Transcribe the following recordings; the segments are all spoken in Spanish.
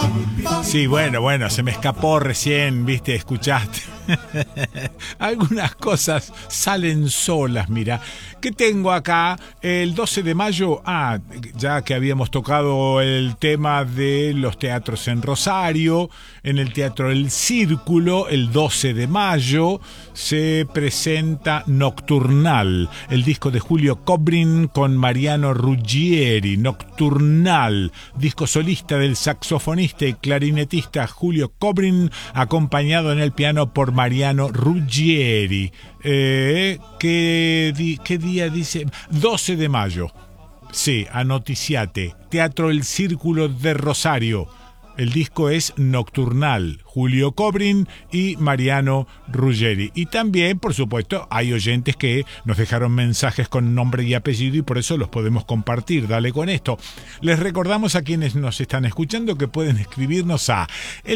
Sí, bueno, se me escapó recién, viste, escuchaste. Algunas cosas salen solas, mira. ¿Qué tengo acá? El 12 de mayo, ya que habíamos tocado el tema de los teatros en Rosario, en el Teatro El Círculo, el 12 de mayo, se presenta Nocturnal, el disco de Julio Cobrin con Mariano Ruggieri. Nocturnal, disco solista del saxofonista y clarinetista Julio Cobrin, acompañado en el piano por Mariano Ruggieri. ¿Qué día dice? 12 de mayo. Sí, anoticiate. Teatro El Círculo de Rosario. El disco es Nocturnal, Julio Cobrin y Mariano Ruggieri. Y también, por supuesto, hay oyentes que nos dejaron mensajes con nombre y apellido y por eso los podemos compartir. Dale con esto. Les recordamos a quienes nos están escuchando que pueden escribirnos a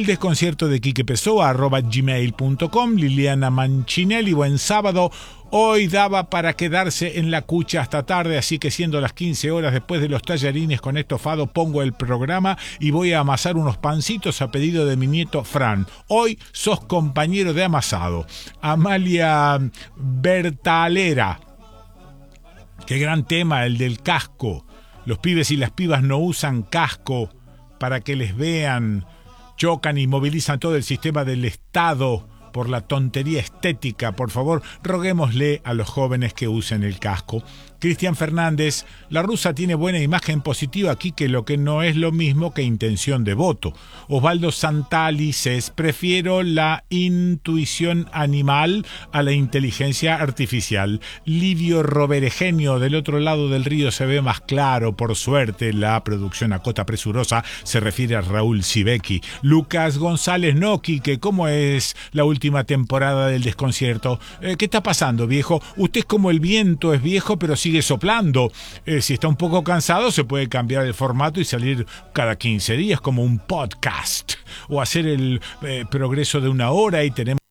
eldesconciertodequiquepessoa@gmail.com. Liliana Mancinelli, buen sábado. Hoy daba para quedarse en la cucha hasta tarde, así que siendo las 15 horas después de los tallarines con estofado, pongo el programa y voy a amasar unos pancitos a pedido de mi nieto Fran. Hoy sos compañero de amasado. Amalia Bertalera. Qué gran tema el del casco. Los pibes y las pibas no usan casco para que les vean. Chocan y movilizan todo el sistema del Estado por la tontería estética. Por favor, roguémosle a los jóvenes que usen el casco. Cristian Fernández, la rusa tiene buena imagen positiva aquí, que lo que no es lo mismo que intención de voto. Osvaldo Santalices, prefiero la intuición animal a la inteligencia artificial. Livio Roberegenio, del otro lado del río se ve más claro, por suerte. La producción a cota presurosa se refiere a Raúl Sibeki. Lucas González, no, Quique, ¿cómo es la última temporada del desconcierto? ¿Qué está pasando, viejo? Usted es como el viento, es viejo, pero sigue soplando. Si está un poco cansado, se puede cambiar el formato y salir cada 15 días como un podcast o hacer el progreso de 1 hora y tenemos